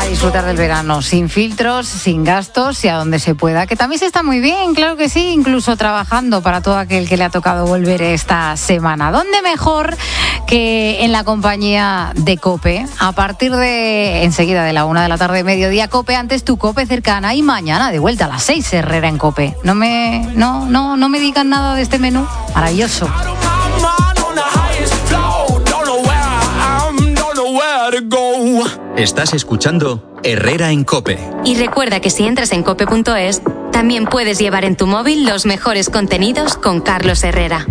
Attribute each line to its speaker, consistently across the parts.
Speaker 1: A disfrutar del verano, sin filtros, sin gastos y a donde se pueda, que también se está muy bien, claro que sí, incluso trabajando para todo aquel que le ha tocado volver esta semana. ¿Dónde mejor que en la compañía de COPE? A partir de enseguida de la 1 de la tarde, mediodía, COPE, antes tu COPE cercana, y mañana de vuelta a las 6, Herrera en COPE. No me digan nada de este menú maravilloso.
Speaker 2: Estás escuchando Herrera en COPE.
Speaker 3: Y recuerda que si entras en cope.es, también puedes llevar en tu móvil los mejores contenidos con Carlos Herrera.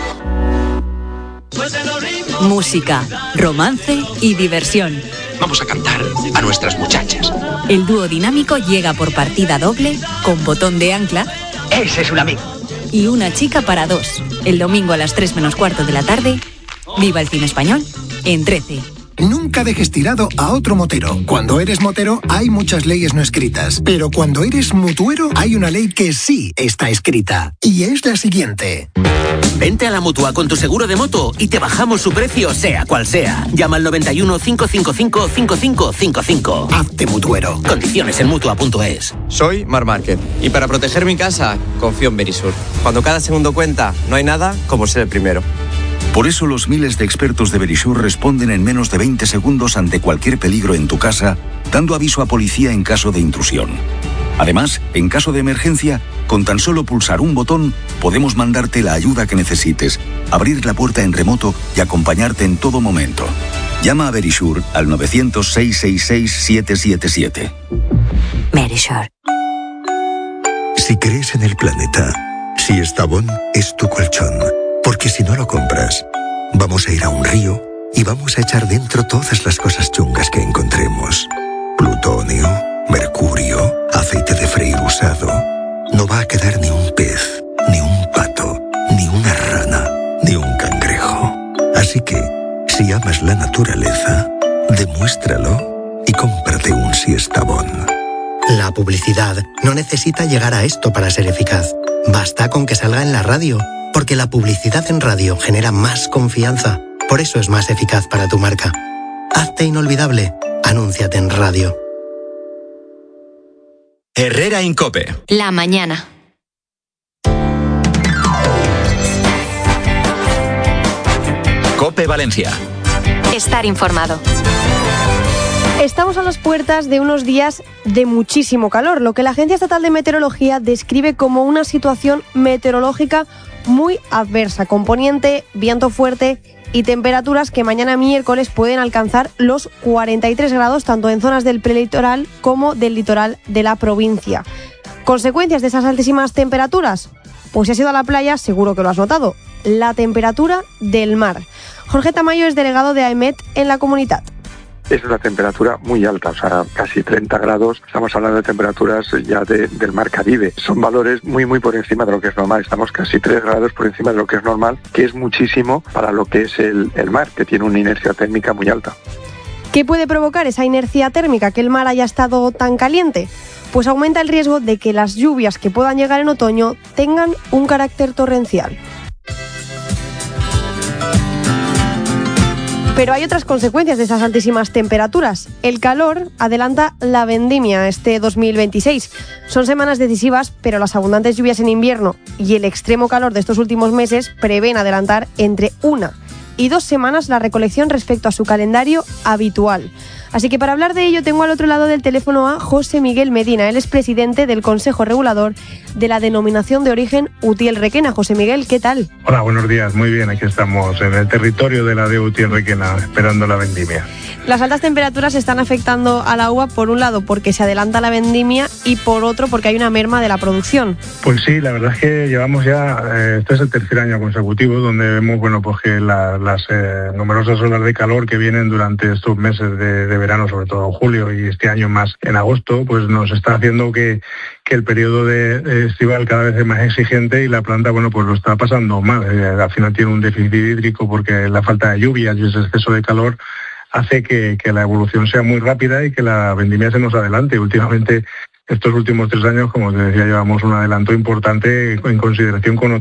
Speaker 4: Música, romance y diversión.
Speaker 5: Vamos a cantar a nuestras muchachas.
Speaker 4: El dúo dinámico llega por partida doble, con botón de ancla.
Speaker 5: Ese es un amigo.
Speaker 4: Y una chica para dos. El domingo a las 3:15 de la tarde. Viva el cine español en 13.
Speaker 6: Nunca dejes tirado a otro motero. Cuando eres motero hay muchas leyes no escritas, pero cuando eres mutuero hay una ley que sí está escrita, y es la siguiente.
Speaker 7: Vente a la Mutua con tu seguro de moto y te bajamos su precio sea cual sea. Llama al 91 555 5555.
Speaker 6: Hazte mutuero.
Speaker 7: Condiciones en Mutua.es.
Speaker 8: Soy Mar Márquez y para proteger mi casa confío en Verisur. Cuando cada segundo cuenta, no hay nada como ser el primero.
Speaker 9: Por eso los miles de expertos de Verisur responden en menos de 20 segundos ante cualquier peligro en tu casa, dando aviso a policía en caso de intrusión. Además, en caso de emergencia, con tan solo pulsar un botón, podemos mandarte la ayuda que necesites, abrir la puerta en remoto y acompañarte en todo momento. Llama a Verisur al 900-666-777.
Speaker 4: Verisur.
Speaker 10: Si crees en el planeta, Siestabón es tu colchón. Porque si no lo compras, vamos a ir a un río y vamos a echar dentro todas las cosas chungas que encontremos. Plutonio, mercurio, aceite de freír usado. No va a quedar ni un pez, ni un pato, ni una rana, ni un cangrejo. Así que, si amas la naturaleza, demuéstralo y cómprate un Siestabón.
Speaker 11: La publicidad no necesita llegar a esto para ser eficaz. Basta con que salga en la radio. Porque la publicidad en radio genera más confianza. Por eso es más eficaz para tu marca. Hazte inolvidable. Anúnciate en radio.
Speaker 2: Herrera en COPE.
Speaker 3: La mañana.
Speaker 2: COPE Valencia.
Speaker 3: Estar informado.
Speaker 12: Estamos a las puertas de unos días de muchísimo calor, lo que la Agencia Estatal de Meteorología describe como una situación meteorológica muy adversa, con poniente, viento fuerte y temperaturas que mañana miércoles pueden alcanzar los 43 grados, tanto en zonas del prelitoral como del litoral de la provincia. ¿Consecuencias de esas altísimas temperaturas? Pues si has ido a la playa, seguro que lo has notado. La temperatura del mar. Jorge Tamayo es delegado de AEMET en la comunidad.
Speaker 13: Es una temperatura muy alta, o sea, casi 30 grados. Estamos hablando de temperaturas ya del mar Caribe. Son valores muy por encima de lo que es normal. Estamos casi 3 grados por encima de lo que es normal, que es muchísimo para lo que es el mar, que tiene una inercia térmica muy alta.
Speaker 12: ¿Qué puede provocar esa inercia térmica, que el mar haya estado tan caliente? Pues aumenta el riesgo de que las lluvias que puedan llegar en otoño tengan un carácter torrencial. Pero hay otras consecuencias de esas altísimas temperaturas. El calor adelanta la vendimia este 2026. Son semanas decisivas, pero las abundantes lluvias en invierno y el extremo calor de estos últimos meses prevén adelantar entre 1 y 2 semanas la recolección respecto a su calendario habitual. Así que para hablar de ello tengo al otro lado del teléfono a José Miguel Medina. Él es presidente del Consejo Regulador de la Denominación de Origen Utiel-Requena. José Miguel, ¿qué tal?
Speaker 14: Hola, buenos días. Muy bien, aquí estamos en el territorio de la de Utiel-Requena, esperando la vendimia.
Speaker 12: Las altas temperaturas están afectando a la uva, por un lado porque se adelanta la vendimia y por otro porque hay una merma de la producción.
Speaker 14: Pues sí, la verdad es que llevamos ya, este es el tercer año consecutivo donde vemos pues que las numerosas olas de calor que vienen durante estos meses de verano, sobre todo en julio y este año más en agosto, pues nos está haciendo que el periodo de estival cada vez es más exigente y la planta pues lo está pasando mal. Al final tiene un déficit hídrico porque la falta de lluvias y ese exceso de calor hace que la evolución sea muy rápida y que la vendimia se nos adelante. Últimamente, estos últimos 3 años, como te decía, llevamos un adelanto importante en consideración con